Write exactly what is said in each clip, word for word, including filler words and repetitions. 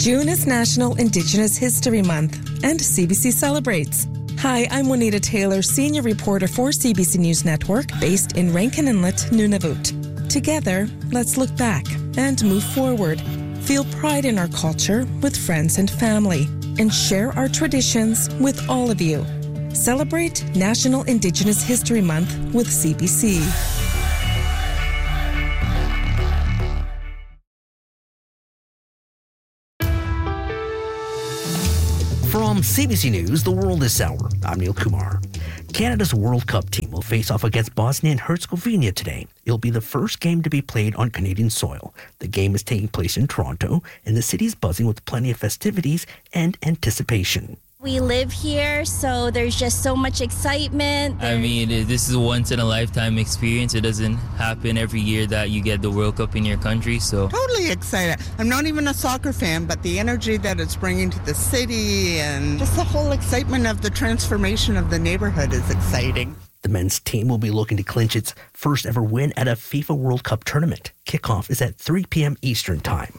June is National Indigenous History Month, and C B C celebrates. Hi, I'm Juanita Taylor, senior reporter for C B C News Network, based in Rankin Inlet, Nunavut. Together, let's look back and move forward. Feel pride in our culture with friends and family, and share our traditions with all of you. Celebrate National Indigenous History Month with C B C. From C B C News, The World This Hour, I'm Neil Kumar. Canada's World Cup team will face off against Bosnia and Herzegovina today. It'll be the first game to be played on Canadian soil. The game is taking place in Toronto, and the city is buzzing with plenty of festivities and anticipation. We live here, so there's just so much excitement. I mean, this is a once-in-a-lifetime experience. It doesn't happen every year that you get the World Cup in your country, so... Totally excited. I'm not even a soccer fan, but the energy that it's bringing to the city and just the whole excitement of the transformation of the neighborhood is exciting. The men's team will be looking to clinch its first ever win at a FIFA World Cup tournament. Kickoff is at three p.m. Eastern Time.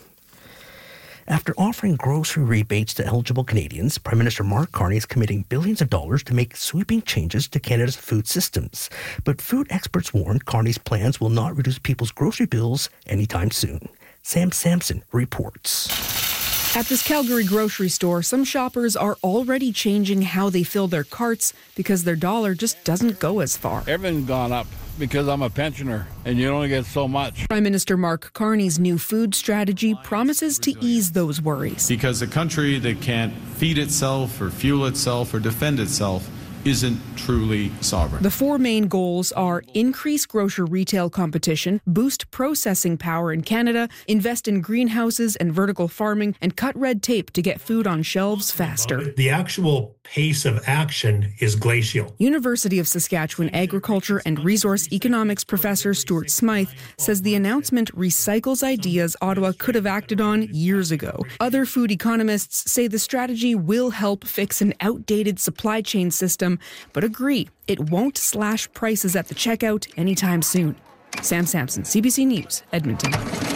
After offering grocery rebates to eligible Canadians, Prime Minister Mark Carney is committing billions of dollars to make sweeping changes to Canada's food systems. But food experts warn Carney's plans will not reduce people's grocery bills anytime soon. Sam Sampson reports. At this Calgary grocery store, some shoppers are already changing how they fill their carts because their dollar just doesn't go as far. Everything's gone up because I'm a pensioner and you only get so much. Prime Minister Mark Carney's new food strategy promises to ease those worries. Because a country that can't feed itself or fuel itself or defend itself isn't truly sovereign. The four main goals are increase grocery retail competition, boost processing power in Canada, invest in greenhouses and vertical farming, and cut red tape to get food on shelves faster. The actual pace of action is glacial. University of Saskatchewan Agriculture and Resource Economics professor Stuart Smythe says the announcement recycles ideas Ottawa could have acted on years ago. Other food economists say the strategy will help fix an outdated supply chain system, but agree it won't slash prices at the checkout anytime soon. Sam Sampson, C B C News, Edmonton.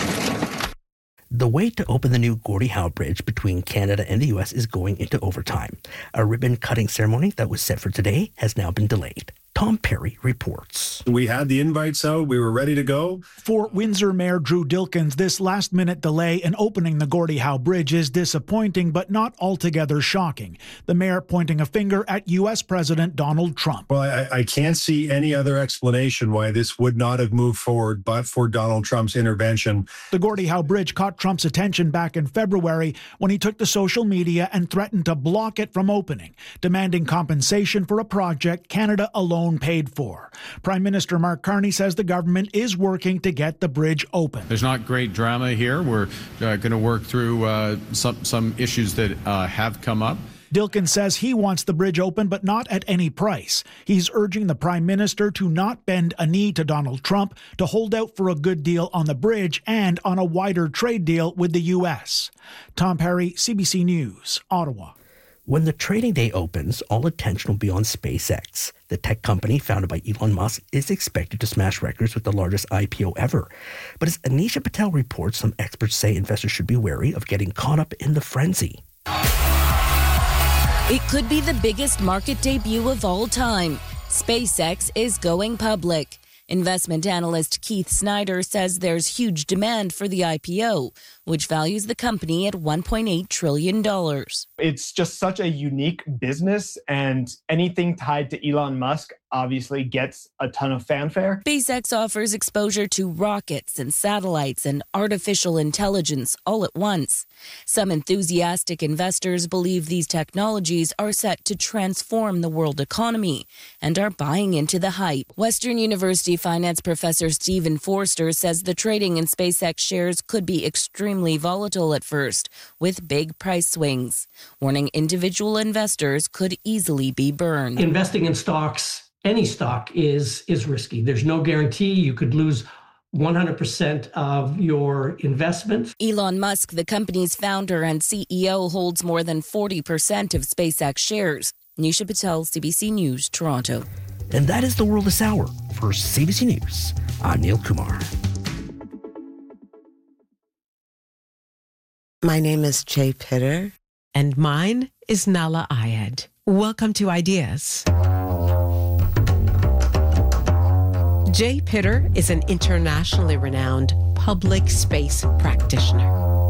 The wait to open the new Gordie Howe Bridge between Canada and the U S is going into overtime. A ribbon-cutting ceremony that was set for today has now been delayed. Tom Perry reports. We had the invites out. We were ready to go. For Windsor Mayor Drew Dilkens, this last-minute delay in opening the Gordie Howe Bridge is disappointing, but not altogether shocking. The mayor pointing a finger at U S President Donald Trump. Well, I, I can't see any other explanation why this would not have moved forward but for Donald Trump's intervention. The Gordie Howe Bridge caught Trump's attention back in February when he took to social media and threatened to block it from opening, demanding compensation for a project Canada alone paid for. Prime Minister Mark Carney says the government is working to get the bridge open. There's not great drama here. We're uh, going to work through uh, some, some issues that uh, have come up. Dilkens says he wants the bridge open, but not at any price. He's urging the Prime Minister to not bend a knee to Donald Trump, to hold out for a good deal on the bridge and on a wider trade deal with the U S. Tom Perry, C B C News, Ottawa. When the trading day opens, all attention will be on SpaceX. The tech company founded by Elon Musk is expected to smash records with the largest I P O ever. But as Anisha Patel reports, some experts say investors should be wary of getting caught up in the frenzy. It could be the biggest market debut of all time. SpaceX is going public. Investment analyst Keith Snyder says there's huge demand for the I P O, which values the company at one point eight trillion dollars. It's just such a unique business, and anything tied to Elon Musk obviously gets a ton of fanfare. SpaceX offers exposure to rockets and satellites and artificial intelligence all at once. Some enthusiastic investors believe these technologies are set to transform the world economy and are buying into the hype. Western University finance professor Stephen Forster says the trading in SpaceX shares could be extremely volatile at first, with big price swings, warning individual investors could easily be burned. Investing in stocks, any stock, is is risky. There's no guarantee. You could lose one hundred percent of your investment. Elon Musk, the company's founder and C E O, holds more than forty percent of SpaceX shares. Nisha Patel, C B C News, Toronto. And that is The World This Hour. For C B C News, I'm Neil Kumar. My name is Jay Pitter. And mine is Nala Ayed. Welcome to Ideas. Jay Pitter is an internationally renowned public space practitioner.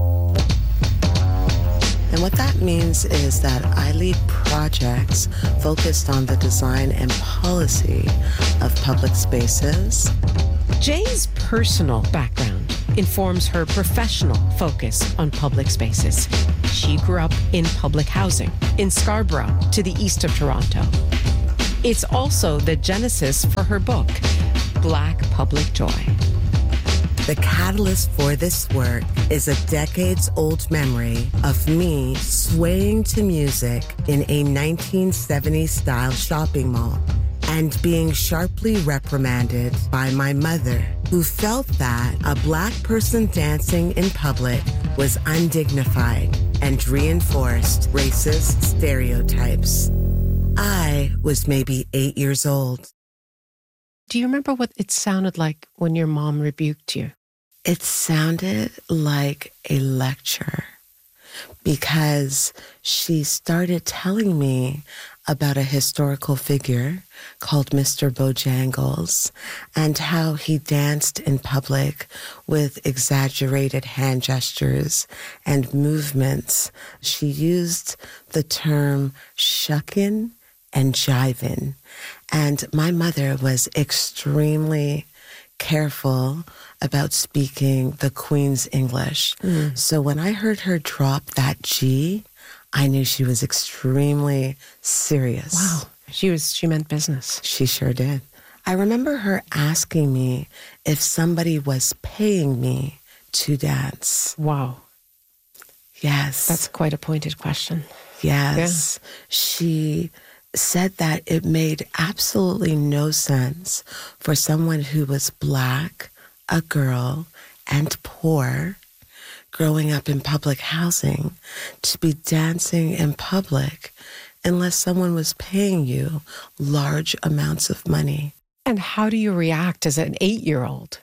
And what that means is that I lead projects focused on the design and policy of public spaces. Jay's personal background informs her professional focus on public spaces. She grew up in public housing in Scarborough to the east of Toronto. It's also the genesis for her book, Black Public Joy. The catalyst for this work is a decades-old memory of me swaying to music in a nineteen seventies-style shopping mall and being sharply reprimanded by my mother, who felt that a Black person dancing in public was undignified and reinforced racist stereotypes. I was maybe eight years old. Do you remember what it sounded like when your mom rebuked you? It sounded like a lecture because she started telling me about a historical figure called Mister Bojangles and how he danced in public with exaggerated hand gestures and movements. She used the term shuckin' and jivin'. And my mother was extremely careful about speaking the Queen's English. Mm. So when I heard her drop that G, I knew she was extremely serious. Wow. She was, she meant business. She sure did. I remember her asking me if somebody was paying me to dance. Wow. Yes. That's quite a pointed question. Yes. Yeah. She said that it made absolutely no sense for someone who was Black, a girl, and poor, growing up in public housing, to be dancing in public unless someone was paying you large amounts of money. And how do you react as an eight-year-old?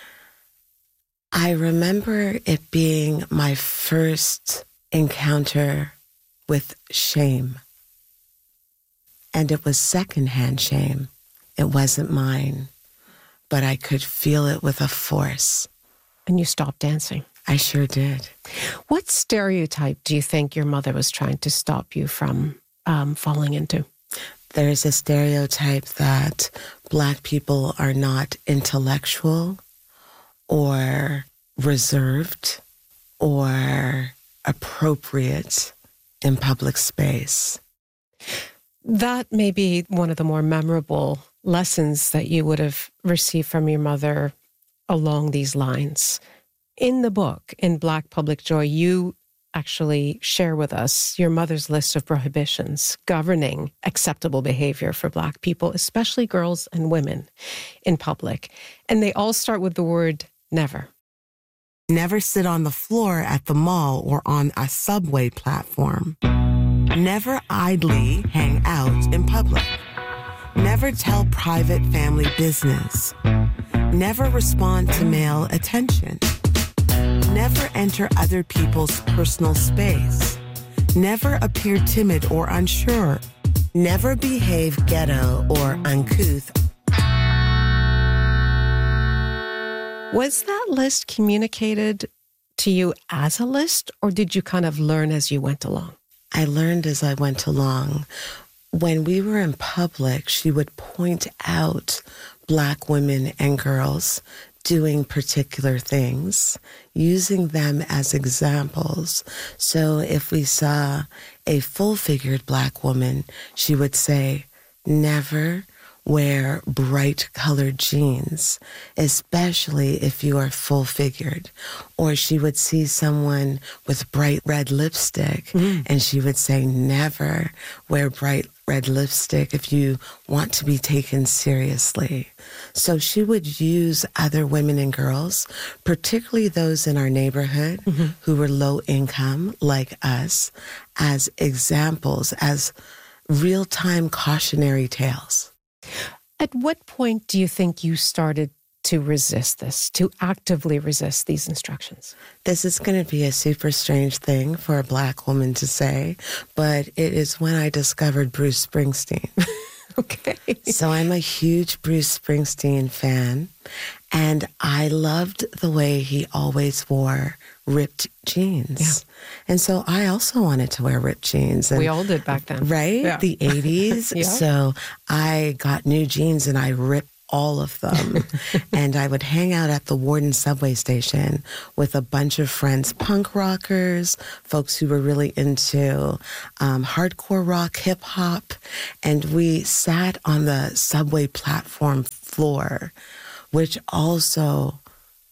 I remember it being my first encounter with shame. And it was secondhand shame. It wasn't mine, but I could feel it with a force. And you stopped dancing? I sure did. What stereotype do you think your mother was trying to stop you from um, falling into? There's a stereotype that Black people are not intellectual or reserved or appropriate in public space. That may be one of the more memorable lessons that you would have received from your mother along these lines. In the book, in Black Public Joy, you actually share with us your mother's list of prohibitions governing acceptable behavior for Black people, especially girls and women in public. And they all start with the word never. Never sit on the floor at the mall or on a subway platform. Never idly hang out in public. Never tell private family business. Never respond to male attention. Never enter other people's personal space. Never appear timid or unsure. Never behave ghetto or uncouth. Was that list communicated to you as a list, or did you kind of learn as you went along? I learned as I went along. When we were in public, she would point out Black women and girls doing particular things, using them as examples. So if we saw a full-figured Black woman, she would say, never wear bright-colored jeans, especially if you are full-figured. Or she would see someone with bright red lipstick, mm. and she would say, never wear bright red lipstick if you want to be taken seriously. So she would use other women and girls, particularly those in our neighborhood mm-hmm. who were low income, like us, as examples, as real-time cautionary tales. At what point do you think you started to resist this, to actively resist these instructions? This is going to be a super strange thing for a Black woman to say, but it is when I discovered Bruce Springsteen. Okay. So I'm a huge Bruce Springsteen fan, and I loved the way he always wore ripped jeans. Yeah. And so I also wanted to wear ripped jeans. And, we all did back then. Right? Yeah. The eighties. Yeah. So I got new jeans and I ripped all of them. And I would hang out at the Warden subway station with a bunch of friends, punk rockers, folks who were really into um, hardcore rock, hip hop. And we sat on the subway platform floor, which also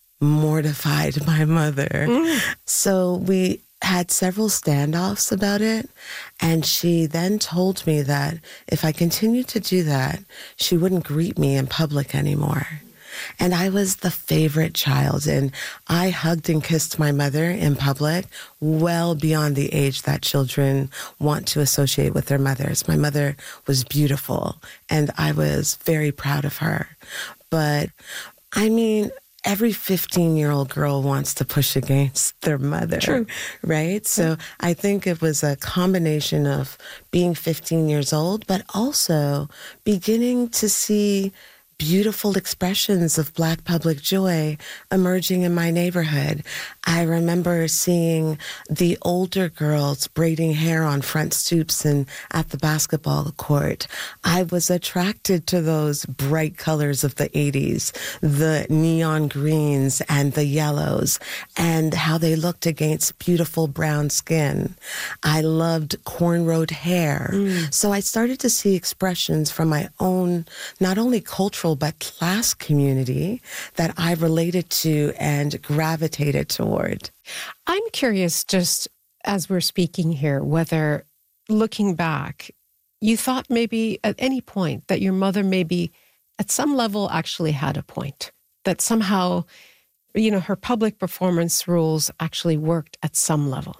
mortified my mother. Mm. So we had several standoffs about it, and she then told me that if I continued to do that, she wouldn't greet me in public anymore. And I was the favorite child, and I hugged and kissed my mother in public well beyond the age that children want to associate with their mothers. My mother was beautiful, and I was very proud of her. But, I mean, every fifteen-year-old girl wants to push against their mother. True. Right? So I think it was a combination of being fifteen years old, but also beginning to see beautiful expressions of Black public joy emerging in my neighborhood. I remember seeing the older girls braiding hair on front stoops and at the basketball court. I was attracted to those bright colors of the eighties, the neon greens and the yellows, and how they looked against beautiful brown skin. I loved cornrowed hair. Mm. So I started to see expressions from my own, not only cultural, but class community that I related to and gravitated toward. I'm curious, just as we're speaking here, whether looking back, you thought maybe at any point that your mother maybe at some level actually had a point, that somehow, you know, her public performance rules actually worked at some level.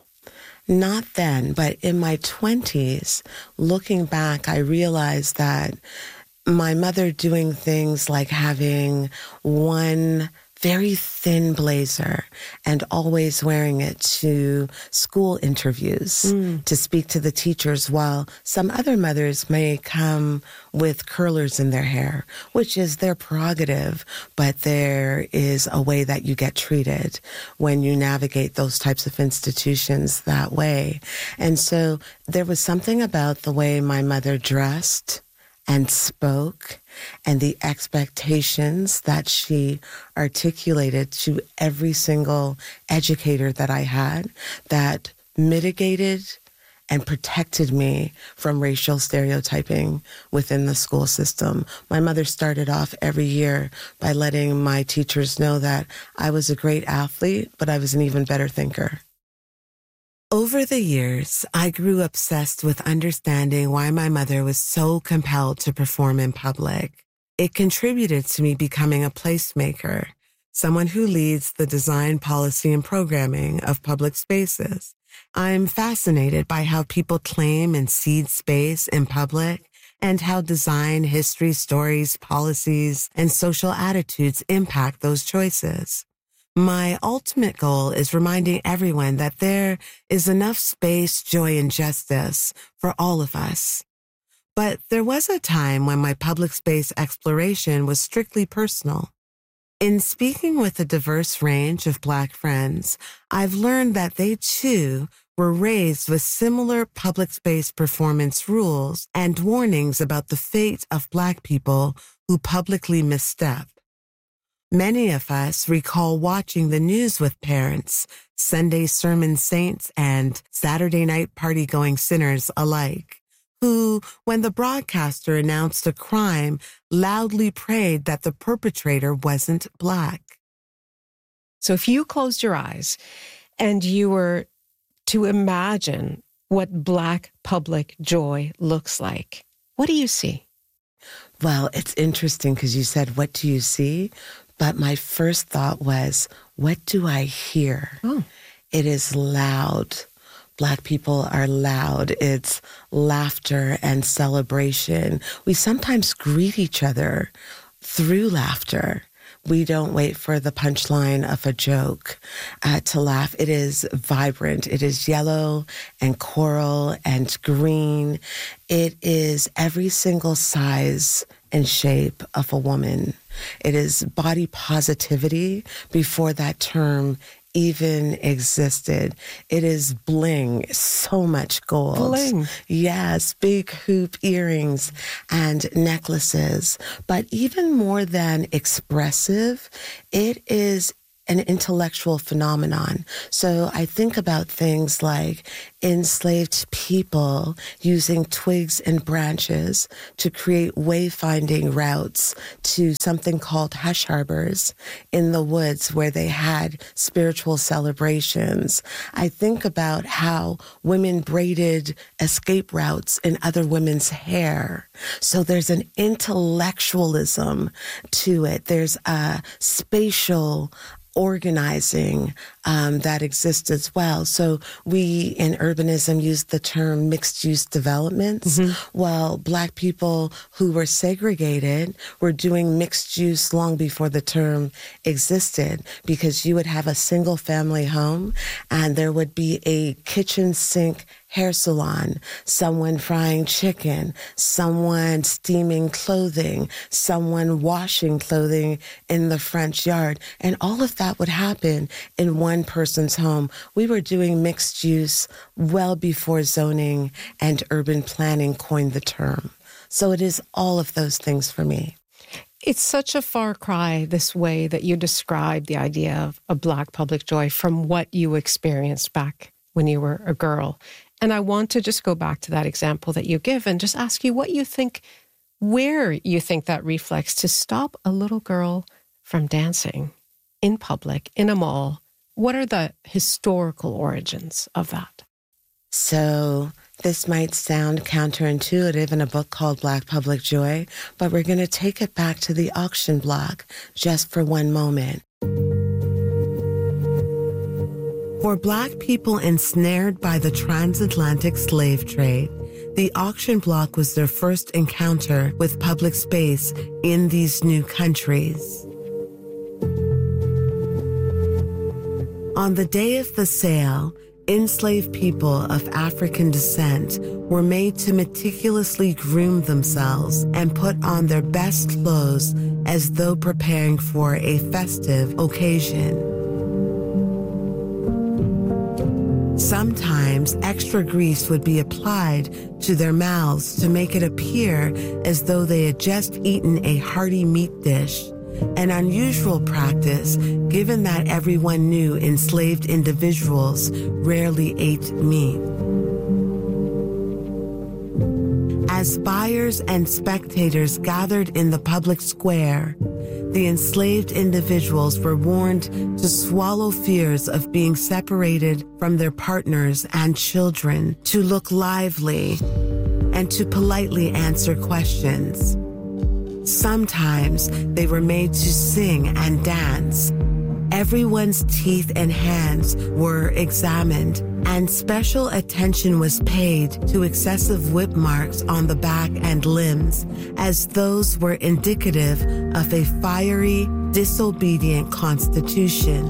Not then, but in my twenties, looking back, I realized that my mother doing things like having one very thin blazer and always wearing it to school interviews mm. to speak to the teachers, while some other mothers may come with curlers in their hair, which is their prerogative, but there is a way that you get treated when you navigate those types of institutions that way. And so there was something about the way my mother dressed and spoke, and the expectations that she articulated to every single educator that I had, that mitigated and protected me from racial stereotyping within the school system. My mother started off every year by letting my teachers know that I was a great athlete, but I was an even better thinker. Over the years, I grew obsessed with understanding why my mother was so compelled to perform in public. It contributed to me becoming a placemaker, someone who leads the design, policy, and programming of public spaces. I'm fascinated by how people claim and cede space in public, and how design, history, stories, policies, and social attitudes impact those choices. My ultimate goal is reminding everyone that there is enough space, joy, and justice for all of us. But there was a time when my public space exploration was strictly personal. In speaking with a diverse range of Black friends, I've learned that they too were raised with similar public space performance rules and warnings about the fate of Black people who publicly misstep. Many of us recall watching the news with parents, Sunday sermon saints and Saturday night party-going sinners alike, who, when the broadcaster announced a crime, loudly prayed that the perpetrator wasn't Black. So if you closed your eyes and you were to imagine what Black public joy looks like, what do you see? Well, it's interesting because you said, what do you see? But my first thought was, what do I hear? Oh. It is loud. Black people are loud. It's laughter and celebration. We sometimes greet each other through laughter, We don't wait for the punchline of a joke uh, to laugh. It is vibrant. It is yellow and coral and green. It is every single size and shape of a woman. It is body positivity before that term even existed. It is bling, so much gold. Bling. Yes, big hoop earrings and necklaces. But even more than expressive, it is an intellectual phenomenon. So I think about things like enslaved people using twigs and branches to create wayfinding routes to something called hush harbors in the woods where they had spiritual celebrations. I think about how women braided escape routes in other women's hair. So there's an intellectualism to it. There's a spatial organizing um, that exists as well. So we in urbanism use the term mixed use developments. Mm-hmm. Well, Black people who were segregated were doing mixed use long before the term existed, because you would have a single family home and there would be a kitchen sink hair salon, someone frying chicken, someone steaming clothing, someone washing clothing in the front yard. And all of that would happen in one person's home. We were doing mixed use well before zoning and urban planning coined the term. So it is all of those things for me. It's such a far cry, this way that you describe the idea of a Black public joy from what you experienced back when you were a girl. And I want to just go back to that example that you give and just ask you what you think, where you think that reflects to stop a little girl from dancing in public, in a mall. What are the historical origins of that? So this might sound counterintuitive in a book called Black Public Joy, but we're going to take it back to the auction block just for one moment. For Black people ensnared by the transatlantic slave trade, the auction block was their first encounter with public space in these new countries. On the day of the sale, enslaved people of African descent were made to meticulously groom themselves and put on their best clothes as though preparing for a festive occasion. Sometimes extra grease would be applied to their mouths to make it appear as though they had just eaten a hearty meat dish, an unusual practice given that everyone knew enslaved individuals rarely ate meat. As buyers and spectators gathered in the public square, the enslaved individuals were warned to swallow fears of being separated from their partners and children, to look lively, and to politely answer questions. Sometimes they were made to sing and dance. Everyone's teeth and hands were examined, and special attention was paid to excessive whip marks on the back and limbs, as those were indicative of a fiery, disobedient constitution.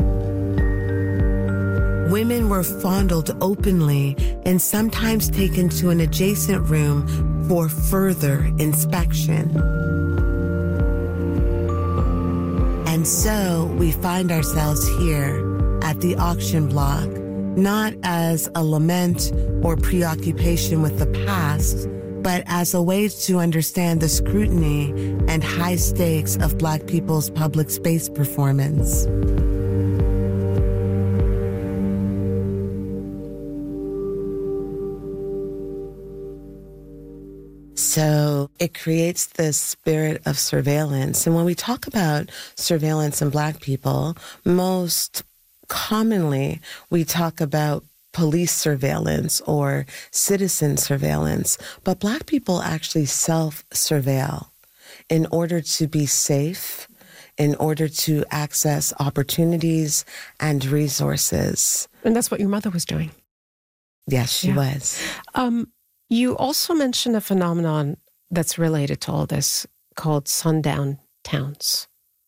Women were fondled openly and sometimes taken to an adjacent room for further inspection. And so we find ourselves here at the auction block, not as a lament or preoccupation with the past, but as a way to understand the scrutiny and high stakes of Black people's public space performance. So it creates this spirit of surveillance. And when we talk about surveillance in Black people, most commonly we talk about police surveillance or citizen surveillance, but Black people actually self-surveil in order to be safe, in order to access opportunities and resources. And that's what your mother was doing. Yes, she Yeah. was. Um, you also mentioned a phenomenon that's related to all this called sundown towns.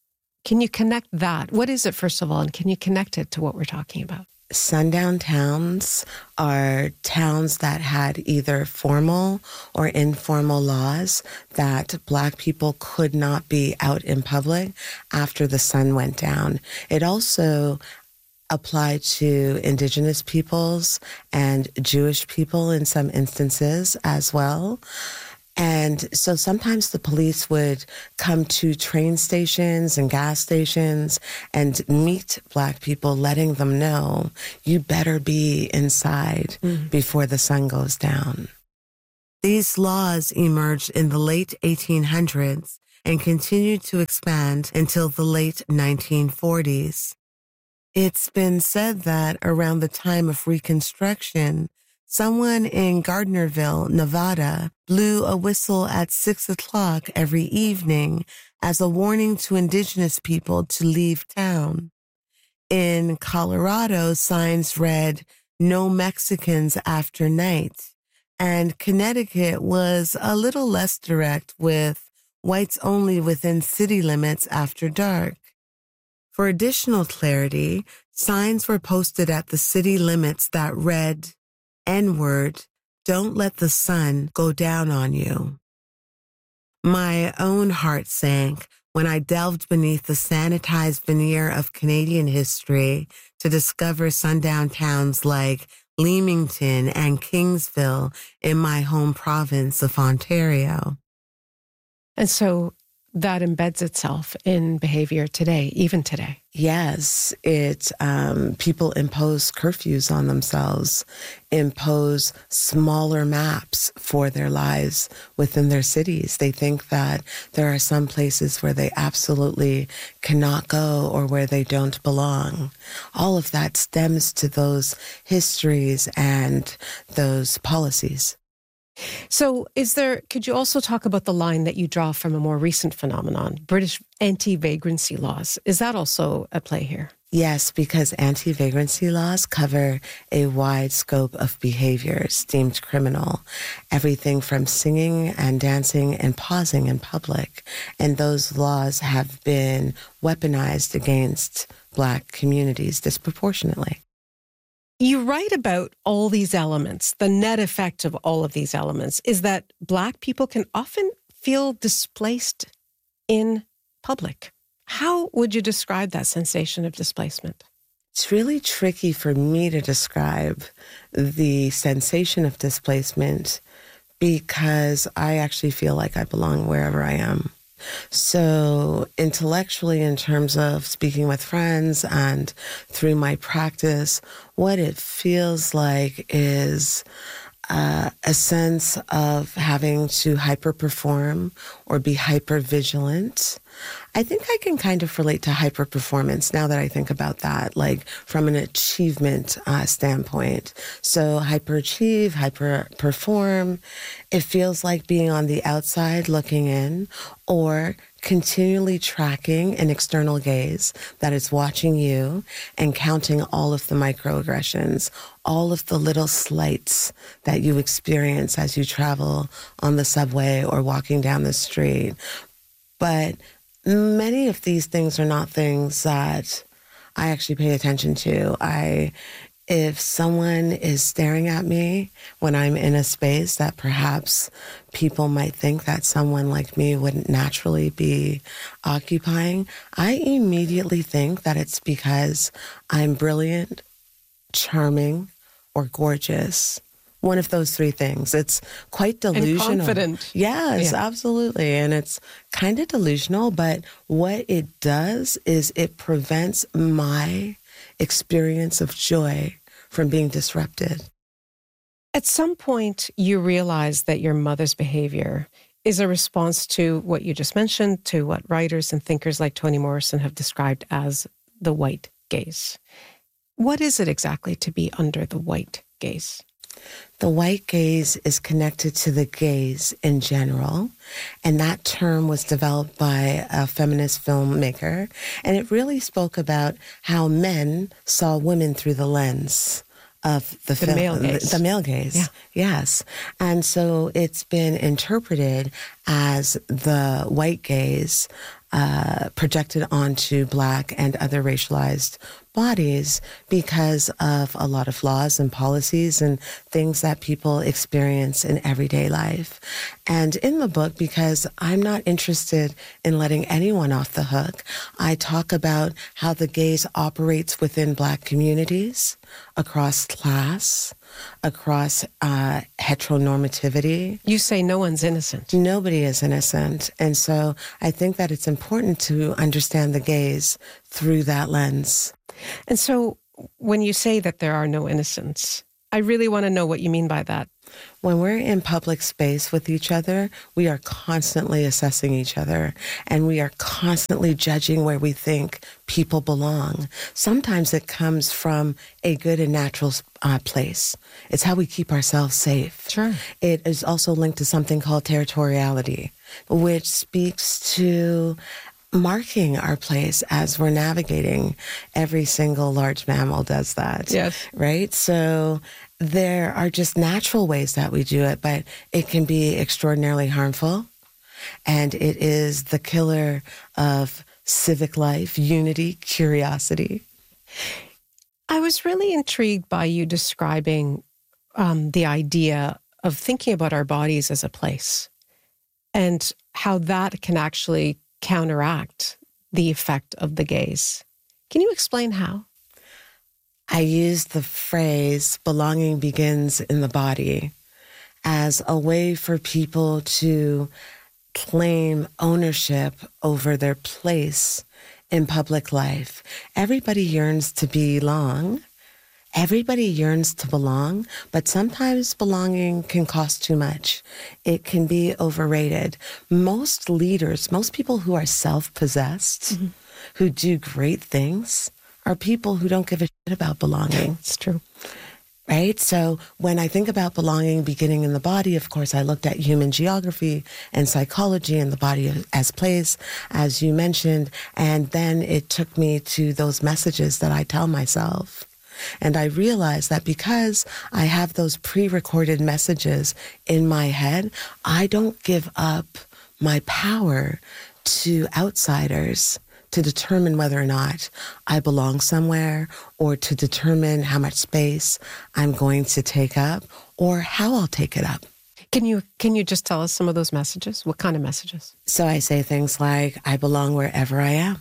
Can you connect that? What is it, first of all, and can you connect it to what we're talking about? Sundown towns are towns that had either formal or informal laws that Black people could not be out in public after the sun went down. It also applied to Indigenous peoples and Jewish people in some instances as well. And so sometimes the police would come to train stations and gas stations and meet Black people, letting them know, you better be inside mm-hmm. before the sun goes down. These laws emerged in the late eighteen hundreds and continued to expand until the late nineteen forties. It's been said that around the time of Reconstruction, someone in Gardnerville, Nevada, blew a whistle at six o'clock every evening as a warning to Indigenous people to leave town. In Colorado, signs read, "No Mexicans after night." And Connecticut was a little less direct with whites only within city limits after dark. For additional clarity, signs were posted at the city limits that read, N-word, don't let the sun go down on you. My own heart sank when I delved beneath the sanitized veneer of Canadian history to discover sundown towns like Leamington and Kingsville in my home province of Ontario. And so that embeds itself in behavior today, even today. Yes, it um, people impose curfews on themselves, impose smaller maps for their lives within their cities. They think that there are some places where they absolutely cannot go or where they don't belong. All of that stems to those histories and those policies. So is there, could you also talk about the line that you draw from a more recent phenomenon, British anti-vagrancy laws? Is that also at play here? Yes, because anti-vagrancy laws cover a wide scope of behaviors deemed criminal, everything from singing and dancing and pausing in public. And those laws have been weaponized against Black communities disproportionately. You write about all these elements. The net effect of all of these elements is that Black people can often feel displaced in public. How would you describe that sensation of displacement? It's really tricky for me to describe the sensation of displacement because I actually feel like I belong wherever I am. So intellectually, in terms of speaking with friends and through my practice, what it feels like is uh, a sense of having to hyper-perform or be hyper-vigilant. I think I can kind of relate to hyper-performance now that I think about that, like from an achievement uh, standpoint. So hyper-achieve, hyper-perform, it feels like being on the outside looking in or continually tracking an external gaze that is watching you and counting all of the microaggressions, all of the little slights that you experience as you travel on the subway or walking down the street. But many of these things are not things that I actually pay attention to. I, if someone is staring at me when I'm in a space that perhaps people might think that someone like me wouldn't naturally be occupying, I immediately think that it's because I'm brilliant, charming, or gorgeous. One of those three things. It's quite delusional. And confident. Yes, yeah. Absolutely. And it's kind of delusional, but what it does is it prevents my experience of joy from being disrupted. At some point, you realize that your mother's behavior is a response to what you just mentioned, to what writers and thinkers like Toni Morrison have described as the white gaze. What is it exactly to be under the white gaze? The white gaze is connected to the gaze in general, and that term was developed by a feminist filmmaker, and it really spoke about how men saw women through the lens of the, the film, male gaze. The, the male gaze, yeah. Yes. And so it's been interpreted as the white gaze uh, projected onto Black and other racialized bodies because of a lot of laws and policies and things that people experience in everyday life. And in the book, because I'm not interested in letting anyone off the hook, I talk about how the gaze operates within Black communities, across class, across uh, heteronormativity. You say no one's innocent. Nobody is innocent. And so I think that it's important to understand the gaze through that lens. And so when you say that there are no innocents, I really want to know what you mean by that. When we're in public space with each other, we are constantly assessing each other, and we are constantly judging where we think people belong. Sometimes it comes from a good and natural uh, place. It's how we keep ourselves safe. Sure. It is also linked to something called territoriality, which speaks to marking our place as we're navigating. Every single large mammal does that. Yes. Right? So there are just natural ways that we do it, but it can be extraordinarily harmful. And it is the killer of civic life, unity, curiosity. I was really intrigued by you describing um, the idea of thinking about our bodies as a place and how that can actually counteract the effect of the gaze. Can you explain how? I use the phrase belonging begins in the body as a way for people to claim ownership over their place in public life. Everybody yearns to belong. Everybody yearns to belong, but sometimes belonging can cost too much. It can be overrated. Most leaders, most people who are self-possessed, mm-hmm. who do great things, are people who don't give a shit about belonging. It's true. Right? So when I think about belonging beginning in the body, of course, I looked at human geography and psychology and the body as place, as you mentioned, and then it took me to those messages that I tell myself. And I realized that because I have those pre-recorded messages in my head, I don't give up my power to outsiders to determine whether or not I belong somewhere, or to determine how much space I'm going to take up or how I'll take it up. Can you can you just tell us some of those messages? What kind of messages? So I say things like, I belong wherever I am.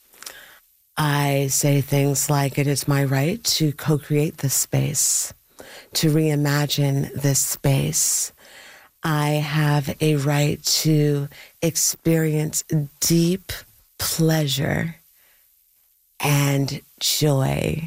I say things like, it is my right to co-create this space, to reimagine this space. I have a right to experience deep pleasure and joy.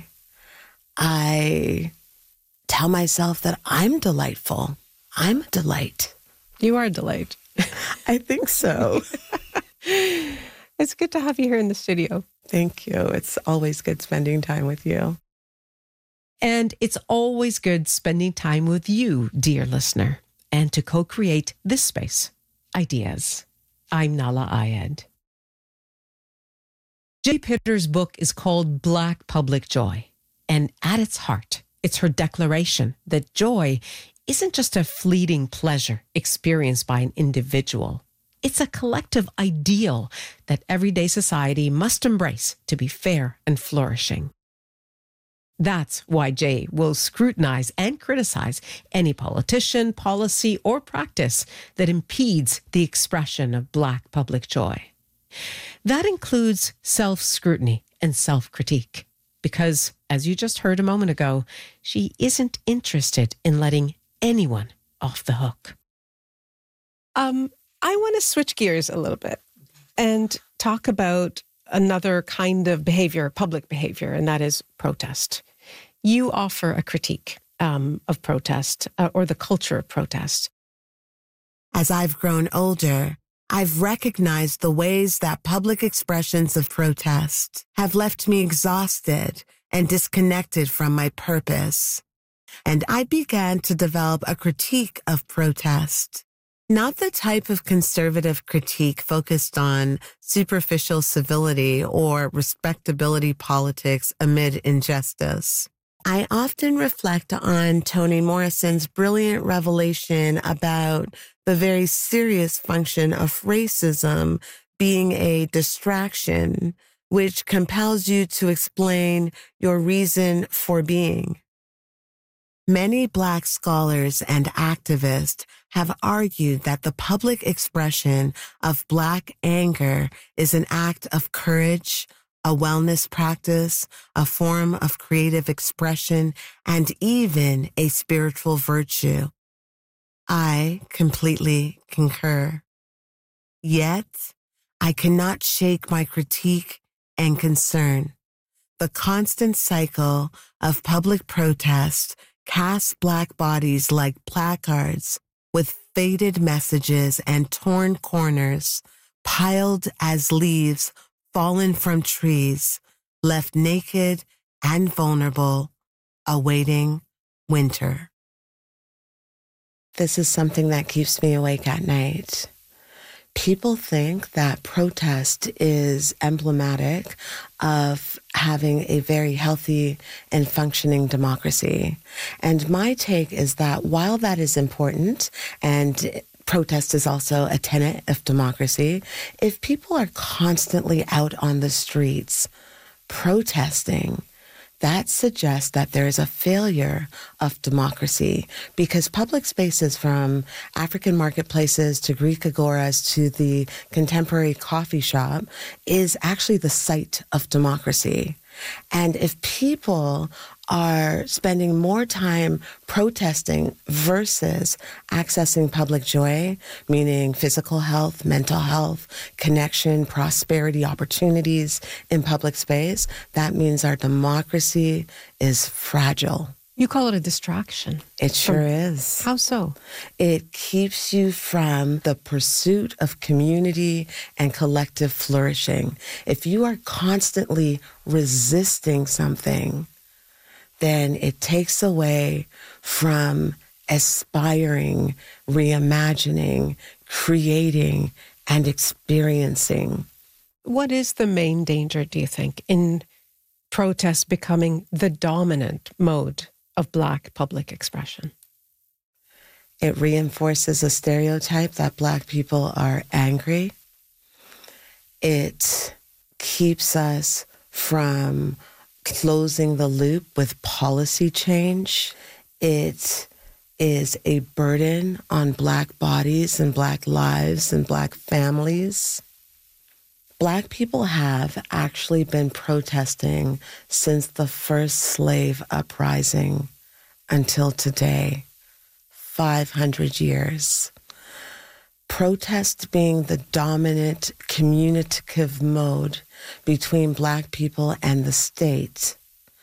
I tell myself that I'm delightful. I'm a delight. You are a delight. I think so. It's good to have you here in the studio. Thank you. It's always good spending time with you. And it's always good spending time with you, dear listener, and to co-create this space, Ideas. I'm Nahlah Ayed. J. Pitter's book is called Black Public Joy. And at its heart, it's her declaration that joy isn't just a fleeting pleasure experienced by an individual. It's a collective ideal that everyday society must embrace to be fair and flourishing. That's why Jay will scrutinize and criticize any politician, policy, or practice that impedes the expression of Black public joy. That includes self-scrutiny and self-critique, because, as you just heard a moment ago, she isn't interested in letting anyone off the hook. Um, I want to switch gears a little bit and talk about another kind of behavior, public behavior, and that is protest. You offer a critique um, of protest uh, or the culture of protest. As I've grown older, I've recognized the ways that public expressions of protest have left me exhausted and disconnected from my purpose. And I began to develop a critique of protest. Not the type of conservative critique focused on superficial civility or respectability politics amid injustice. I often reflect on Toni Morrison's brilliant revelation about the very serious function of racism being a distraction, which compels you to explain your reason for being. Many Black scholars and activists have argued that the public expression of Black anger is an act of courage, a wellness practice, a form of creative expression, and even a spiritual virtue. I completely concur. Yet, I cannot shake my critique and concern. The constant cycle of public protest casts Black bodies like placards with faded messages and torn corners, piled as leaves fallen from trees, left naked and vulnerable, awaiting winter. This is something that keeps me awake at night. People think that protest is emblematic of having a very healthy and functioning democracy. And my take is that while that is important, and protest is also a tenet of democracy, if people are constantly out on the streets protesting, that suggests that there is a failure of democracy, because public spaces, from African marketplaces to Greek agoras to the contemporary coffee shop, is actually the site of democracy. And if people are spending more time protesting versus accessing public joy, meaning physical health, mental health, connection, prosperity, opportunities in public space, that means our democracy is fragile. You call it a distraction. It sure from, is. How so? It keeps you from the pursuit of community and collective flourishing. If you are constantly resisting something, then it takes away from aspiring, reimagining, creating, and experiencing. What is the main danger, do you think, in protest becoming the dominant mode of Black public expression? It reinforces a stereotype that Black people are angry. It keeps us from closing the loop with policy change. It is a burden on Black bodies and Black lives and Black families. Black people have actually been protesting since the first slave uprising until today, five hundred years. Protest being the dominant communicative mode between Black people and the state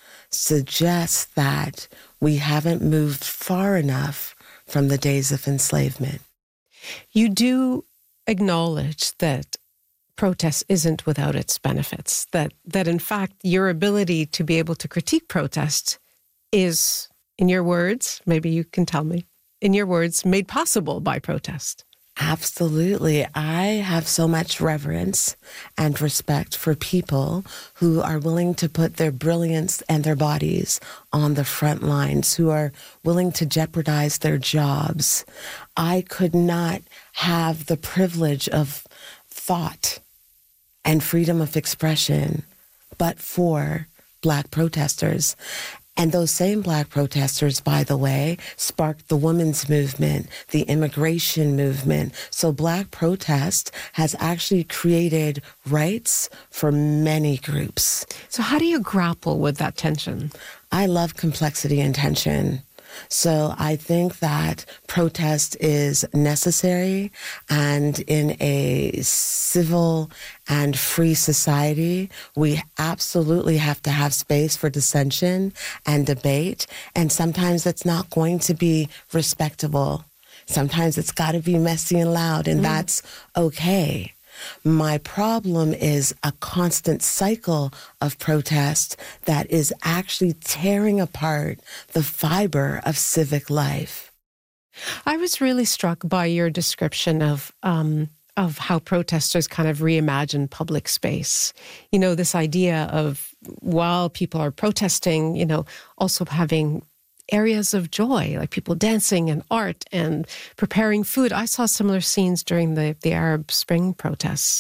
suggests that we haven't moved far enough from the days of enslavement. You do acknowledge that protest isn't without its benefits, that that in fact your ability to be able to critique protest is, in your words, maybe you can tell me, in your words, made possible by protest. Absolutely. I have so much reverence and respect for people who are willing to put their brilliance and their bodies on the front lines, who are willing to jeopardize their jobs. I could not have the privilege of thought and freedom of expression but for Black protesters. And those same Black protesters, by the way, sparked the women's movement, the immigration movement. So Black protest has actually created rights for many groups. So how do you grapple with that tension? I love complexity and tension. So I think that protest is necessary, and in a civil and free society, we absolutely have to have space for dissension and debate, and sometimes it's not going to be respectable. Sometimes it's got to be messy and loud, and mm. that's okay. My problem is a constant cycle of protest that is actually tearing apart the fiber of civic life. I was really struck by your description of um, of how protesters kind of reimagine public space. You know, this idea of, while people are protesting, you know, also having areas of joy, like people dancing and art and preparing food. I saw similar scenes during the, the Arab Spring protests.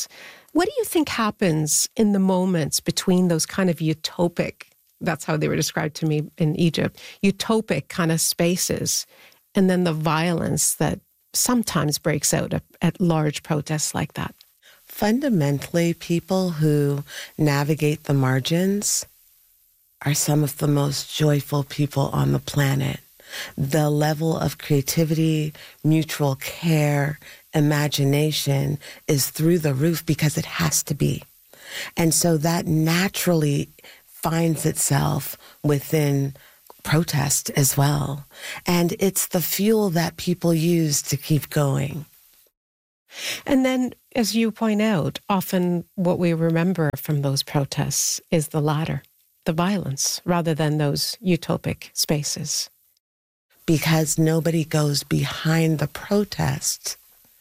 What do you think happens in the moments between those kind of utopic, that's how they were described to me in Egypt, utopic kind of spaces, and then the violence that sometimes breaks out at, at large protests like that? Fundamentally, people who navigate the margins are some of the most joyful people on the planet. The level of creativity, mutual care, imagination is through the roof because it has to be. And so that naturally finds itself within protest as well. And it's the fuel that people use to keep going. And then, as you point out, often what we remember from those protests is the latter, the violence, rather than those utopic spaces. Because nobody goes behind the protest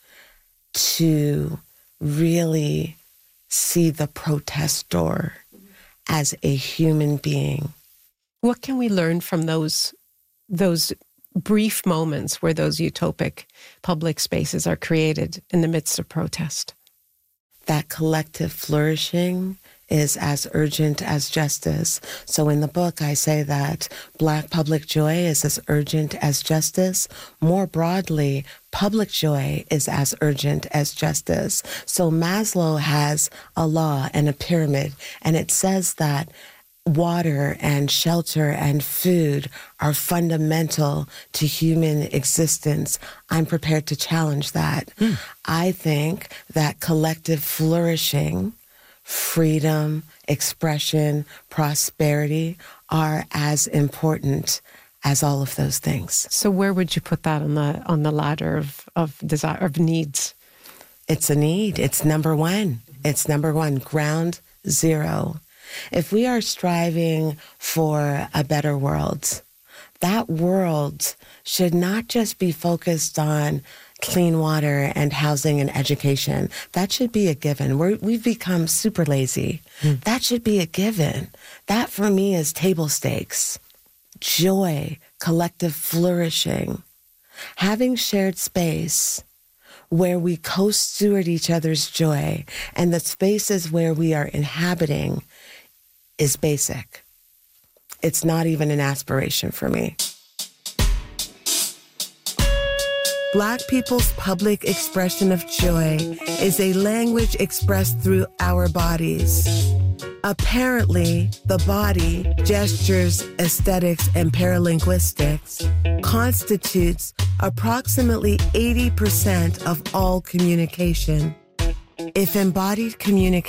to really see the protestor as a human being. What can we learn from those those brief moments where those utopic public spaces are created in the midst of protest? That collective flourishing is as urgent as justice. So in the book, I say that Black public joy is as urgent as justice. More broadly, public joy is as urgent as justice. So Maslow has a law and a pyramid, and it says that water and shelter and food are fundamental to human existence. I'm prepared to challenge that. Mm. I think that collective flourishing, freedom, expression, prosperity are as important as all of those things. So where would you put that on the on the ladder of of desire of needs? It's a need. It's number one. It's number one. Ground zero. If we are striving for a better world, that world should not just be focused on clean water and housing and education. That should be a given. We're, we've become super lazy. Mm. That should be a given. That, for me, is table stakes. Joy, collective flourishing, having shared space where we co-steward each other's joy, and the spaces where we are inhabiting is basic. It's not even an aspiration for me. Black people's public expression of joy is a language expressed through our bodies. Apparently, the body, gestures, aesthetics, and paralinguistics constitutes approximately eighty percent of all communication. If embodied communication